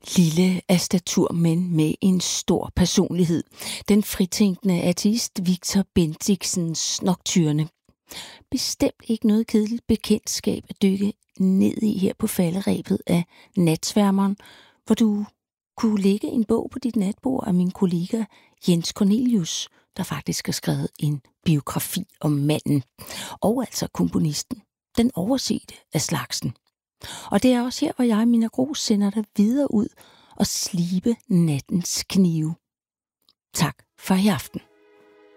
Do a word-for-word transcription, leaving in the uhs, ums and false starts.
Lille af statur, men med en stor personlighed. Den fritænkende ateist Victor Bendixens Nocturne. Bestemt ikke noget kedeligt bekendtskab at dykke ned i her på falderebet af Natsværmeren, hvor du kunne lægge en bog på dit natbord af min kollega Jens Cornelius, der faktisk har skrevet en biografi om manden, og altså komponisten, den oversete af slagsen. Og det er også her, hvor jeg, Mina Gros, sender dig videre ud og slibe nattens knive. Tak for i aften.